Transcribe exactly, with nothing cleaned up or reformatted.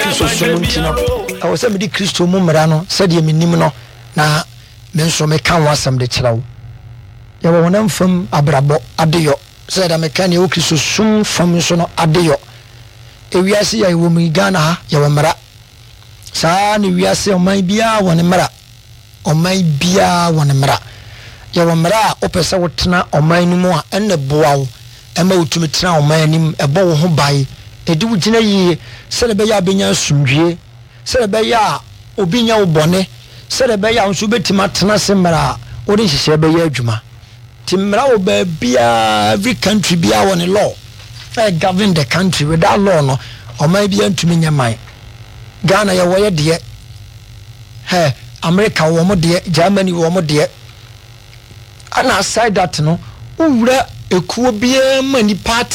Kristo sumunti no I was saying Kristo mu mmara no said ye menim no na me nso me kan wasam de kyerɛw ya wo wonam fam abrabo adeyo said me kan ye wo Kristo sum fam nso no adeyo ewiase ya wo mu Ghana ha ya wo mmara saa ne wiase oman bia won mmara oman bia won mmara ya wo mmara opese wotena oman no mu a enne boawo ema wotumi tena oman anim ebo wo ho bai edi wo gina yi sele be ya benya sumdwie sele be ya obinya wo bone sele be ya nso betima tena se mmara wo de hihye be ya adwuma ti mmara wo ba bia every country bia won law I govern the country with that law no oman bia ntumi nyaman Ghana ya woye de he America wo mo de Germany wo mo de ana aside that no owura ekuo bia mani part